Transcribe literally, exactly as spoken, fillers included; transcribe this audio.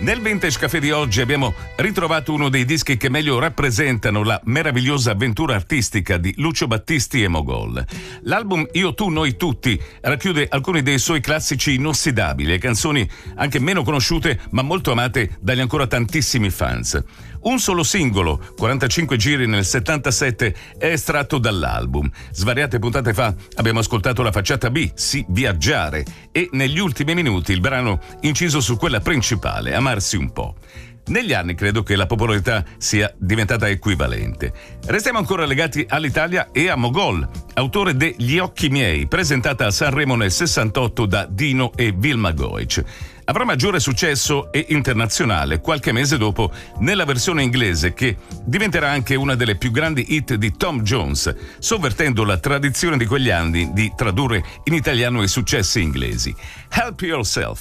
Nel Vintage Café di oggi abbiamo ritrovato uno dei dischi che meglio rappresentano la meravigliosa avventura artistica di Lucio Battisti e Mogol. L'album Io, tu, noi, tutti racchiude alcuni dei suoi classici inossidabili e canzoni anche meno conosciute ma molto amate dagli ancora tantissimi fans. Un solo singolo, quarantacinque giri nel settantasette, è estratto dall'album. Svariate puntate fa abbiamo ascoltato la facciata B, Sì viaggiare, e negli ultimi minuti il brano inciso su quella principale, Amarsi un po'. Negli anni credo che la popolarità sia diventata equivalente. Restiamo ancora legati all'Italia e a Mogol, autore de Gli occhi miei, presentata a Sanremo nel sessantotto da Dino e Vilma Goic. Avrà maggiore successo e internazionale qualche mese dopo nella versione inglese, che diventerà anche una delle più grandi hit di Tom Jones, sovvertendo la tradizione di quegli anni di tradurre in italiano i successi inglesi. Help Yourself.